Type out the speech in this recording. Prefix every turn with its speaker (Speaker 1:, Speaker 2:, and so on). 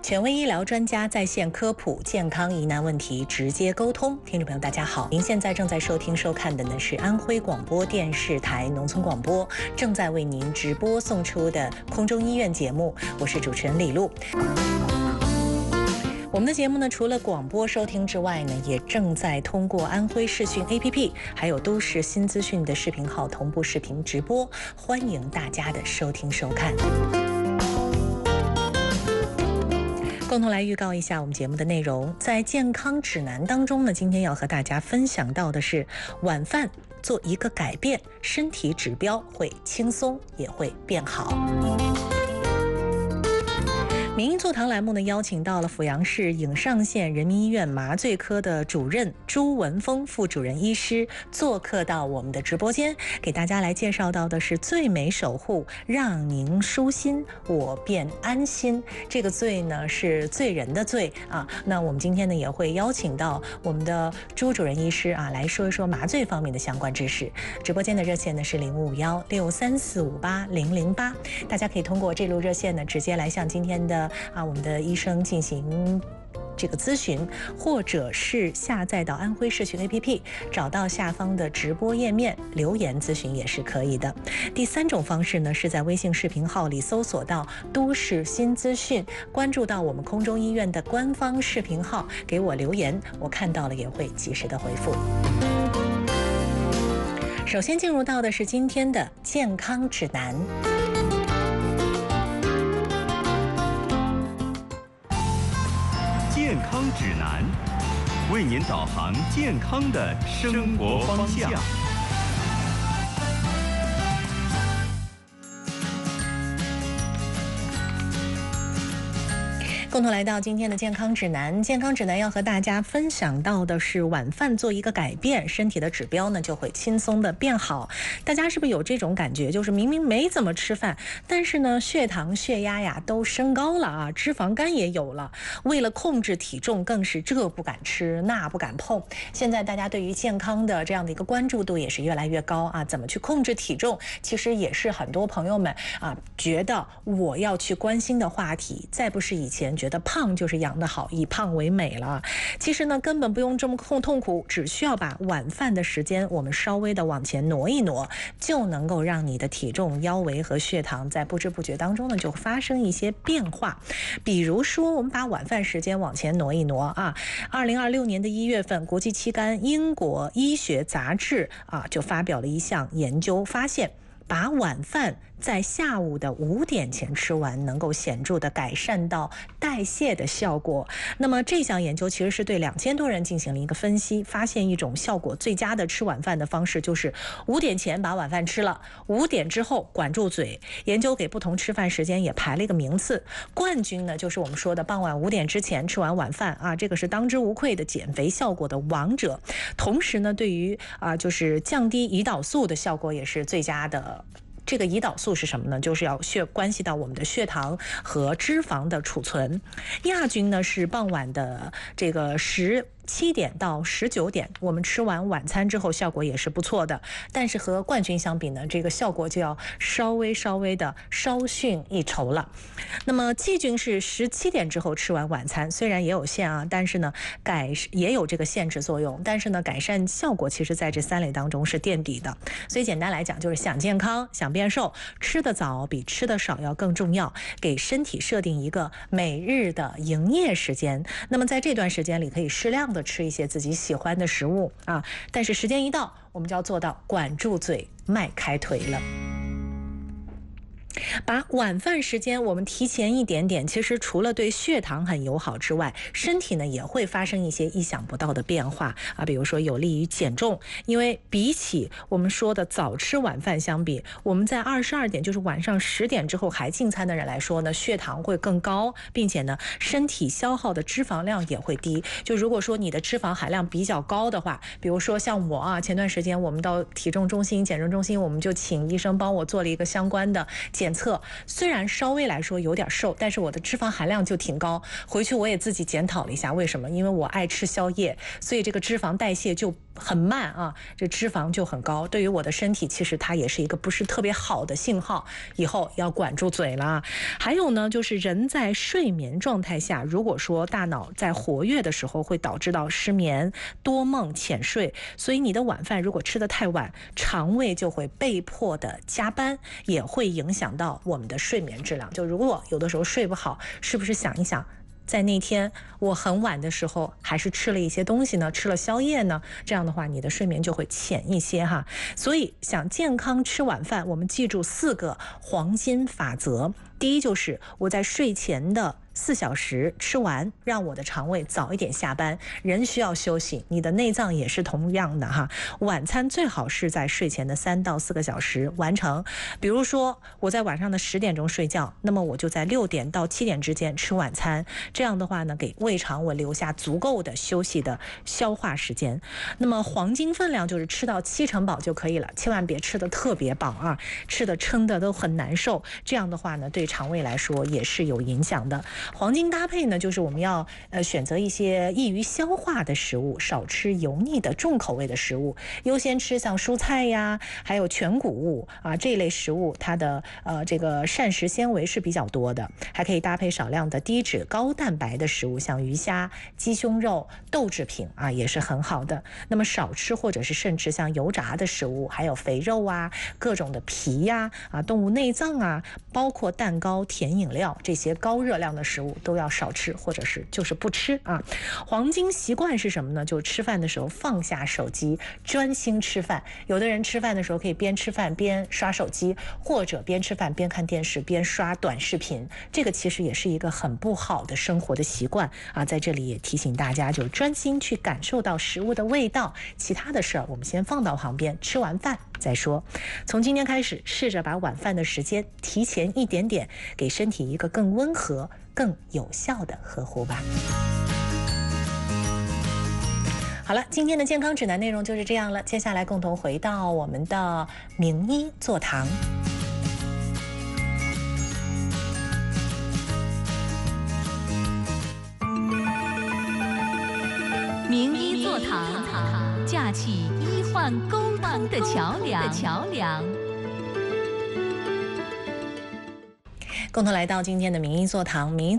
Speaker 1: 权威医疗专家在线科普健康疑难问题，直接沟通。听众朋友大家好，您现在正在收听收看的呢是安徽广播电视台农村广播正在为您直播送出的空中医院节目，我是主持人李璐。我们的节目呢，除了广播收听之外呢，也正在通过安徽视讯 APP 还有都市新资讯的视频号同步视频直播，欢迎大家的收听收看。共同来预告一下我们节目的内容。在健康指南当中呢，今天要和大家分享到的是晚饭做一个改变，身体指标会轻松也会变好。民医座谈栏目呢，邀请到了阜阳市颍上县人民医院麻醉科的主任朱文峰副主任医师做客到我们的直播间，给大家来介绍到的是最美守护，让您舒心，我便安心。这个罪呢是罪人的罪啊。那我们今天呢也会邀请到我们的朱主任医师啊，来说一说麻醉方面的相关知识。直播间的热线呢是055163458008，大家可以通过这路热线呢直接来向今天的我们的医生进行这个咨询，或者是下载到安徽视讯 APP， 找到下方的直播页面留言咨询也是可以的。第三种方式呢，是在微信视频号里搜索到都市新资讯，关注到我们空中医院的官方视频号，给我留言，我看到了也会及时的回复。首先进入到的是今天的健康指南。
Speaker 2: 健康指南，为您导航健康的生活方向。
Speaker 1: 共同来到今天的健康指南。健康指南要和大家分享到的是晚饭做一个改变，身体的指标呢就会轻松的变好。大家是不是有这种感觉，就是明明没怎么吃饭，但是呢血糖血压呀都升高了啊，脂肪肝也有了，为了控制体重更是这不敢吃那不敢碰。现在大家对于健康的这样的一个关注度也是越来越高啊，怎么去控制体重其实也是很多朋友们觉得我要去关心的话题。再不是以前觉得胖就是养得好，以胖为美了。其实呢根本不用这么痛苦，只需要把晚饭的时间我们稍微的往前挪一挪，就能够让你的体重、腰围和血糖在不知不觉当中呢就发生一些变化。比如说我们把晚饭时间往前挪一挪啊，2026年的1月份，国际期刊《英国医学杂志》就发表了一项研究，发现把晚饭在下午的5点前吃完，能够显著的改善到代谢的效果。那么这项研究其实是对2000多人进行了一个分析，发现一种效果最佳的吃晚饭的方式就是5点前把晚饭吃了，5点之后管住嘴。研究给不同吃饭时间也排了一个名次，冠军呢就是我们说的傍晚5点之前吃完晚饭啊，这个是当之无愧的减肥效果的王者。同时呢，对于就是降低胰岛素的效果也是最佳的。这个胰岛素是什么呢？就是要关系到我们的血糖和脂肪的储存。亚军呢是傍晚的这个17点到19点，我们吃完晚餐之后效果也是不错的，但是和冠军相比呢，这个效果就要稍微的稍逊一筹了。那么季军是17点之后吃完晚餐，虽然也有限啊，但是呢也有这个限制作用，但是呢改善效果其实在这3类当中是垫底的。所以简单来讲就是想健康想变瘦，吃得早比吃得少要更重要，给身体设定一个每日的营业时间。那么在这段时间里可以适量的吃一些自己喜欢的食物但是时间一到，我们就要做到管住嘴迈开腿了。把晚饭时间我们提前一点点，其实除了对血糖很友好之外，身体呢也会发生一些意想不到的变化比如说有利于减重。因为比起我们说的早吃晚饭相比，我们在22点就是晚上10点之后还进餐的人来说呢，血糖会更高，并且呢身体消耗的脂肪量也会低。就如果说你的脂肪含量比较高的话，比如说像我前段时间我们到体重中心减重中心，我们就请医生帮我做了一个相关的检测，虽然稍微来说有点瘦，但是我的脂肪含量就挺高。回去我也自己检讨了一下，为什么？因为我爱吃宵夜，所以这个脂肪代谢就很慢啊，这脂肪就很高，对于我的身体其实它也是一个不是特别好的信号，以后要管住嘴了。还有呢，就是人在睡眠状态下，如果说大脑在活跃的时候，会导致到失眠、多梦、浅睡，所以你的晚饭如果吃得太晚，肠胃就会被迫的加班，也会影响到我们的睡眠质量。就如果有的时候睡不好，是不是想一想，在那天我很晚的时候还是吃了一些东西呢，吃了宵夜呢，这样的话你的睡眠就会浅一些哈。所以想健康吃晚饭，我们记住4个黄金法则。第一就是我在睡前的4小时吃完，让我的肠胃早一点下班。人需要休息，你的内脏也是同样的哈。晚餐最好是在睡前的3到4个小时完成。比如说我在晚上的10点钟睡觉，那么我就在6点到7点之间吃晚餐。这样的话呢，给胃肠我留下足够的休息的消化时间。那么黄金分量就是吃到7成饱就可以了，千万别吃的特别饱啊，吃的撑的都很难受。这样的话呢，对肠胃来说也是有影响的。黄金搭配呢，就是我们要选择一些易于消化的食物，少吃油腻的重口味的食物，优先吃像蔬菜呀，还有全谷物啊这一类食物，它的这个膳食纤维是比较多的，还可以搭配少量的低脂高蛋白的食物，像鱼虾、鸡胸肉、豆制品啊也是很好的。那么少吃或者是甚至像油炸的食物，还有肥肉啊、各种的皮呀、动物内脏啊，包括蛋糕、甜饮料这些高热量的食物都要少吃，或者是就是不吃啊。黄金习惯是什么呢？就吃饭的时候放下手机，专心吃饭。有的人吃饭的时候可以边吃饭边刷手机，或者边吃饭边看电视边刷短视频，这个其实也是一个很不好的生活的习惯啊。在这里也提醒大家，就专心去感受到食物的味道，其他的事儿我们先放到旁边，吃完饭再说。从今天开始，试着把晚饭的时间提前一点点，给身体一个更温和、更有效的呵护吧。好了，今天的健康指南内容就是这样了。接下来共同回到我们的名医座堂。
Speaker 3: 名医座堂，架起医患沟通的桥梁。
Speaker 1: 共同来到今天的名医座堂。名医